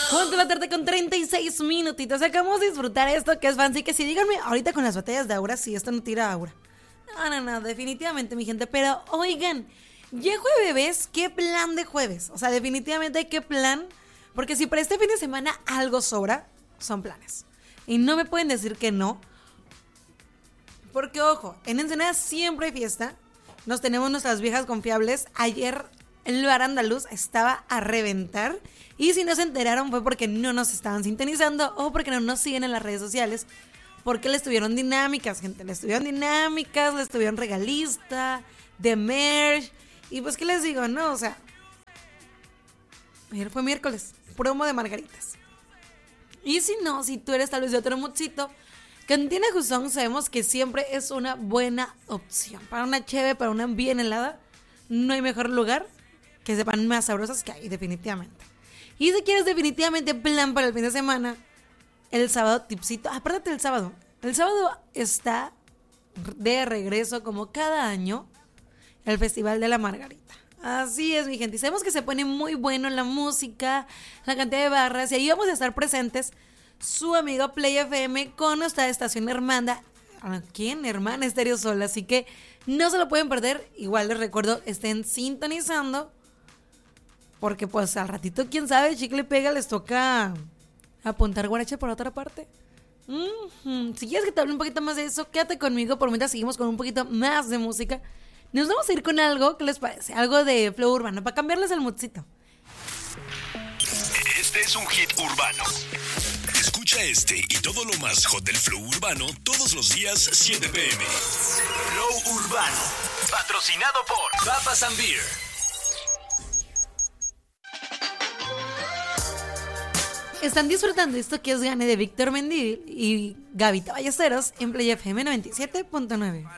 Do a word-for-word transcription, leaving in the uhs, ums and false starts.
Cuatro de la tarde con treinta y seis minutitos. Acabamos de disfrutar esto que es fancy. Que si díganme ahorita con las botellas de aura, si esto no tira aura. No, no, no, definitivamente, mi gente. Pero oigan, ya jueves, ¿qué plan de jueves? O sea, definitivamente, ¿qué plan? Porque si para este fin de semana algo sobra, son planes. Y no me pueden decir que no. Porque, ojo, en Ensenada siempre hay fiesta. Nos tenemos nuestras viejas confiables. Ayer el bar andaluz estaba a reventar. Y si no se enteraron fue porque no nos estaban sintonizando o porque no nos siguen en las redes sociales. Porque le estuvieron dinámicas, gente. Le estuvieron dinámicas, le estuvieron regalista, de merch. Y pues, ¿qué les digo? No, o sea, ayer fue miércoles, promo de margaritas. Y si no, si tú eres tal vez de otro moodcito, Cantina Jusón sabemos que siempre es una buena opción. Para una cheve, para una bien helada, no hay mejor lugar que sepan más sabrosas que hay, definitivamente. Y si quieres definitivamente plan para el fin de semana, el sábado tipsito, apártate del sábado. El sábado está de regreso como cada año el Festival de la Margarita. Así es, mi gente. Y sabemos que se pone muy bueno la música, la cantidad de barras. Y ahí vamos a estar presentes su amigo Play F M con nuestra estación hermana. ¿Quién? Hermana Estéreo Sol. Así que no se lo pueden perder. Igual les recuerdo, estén sintonizando. Porque pues al ratito, quién sabe, chicle pega, les toca apuntar guarache por otra parte. Mm-hmm. Si quieres que te hable un poquito más de eso, quédate conmigo. Por mientras seguimos con un poquito más de música. Nos vamos a ir con algo, ¿qué les parece? Algo de flow urbano, para cambiarles el moodcito. Este es un hit urbano. Escucha este y todo lo más hot del flow urbano todos los días, siete pm. Flow Urbano, patrocinado por Papas and Beer. Están disfrutando esto que es Gane de Víctor Mendívil y Gavita Ballesteros en Play F M noventa y siete punto nueve.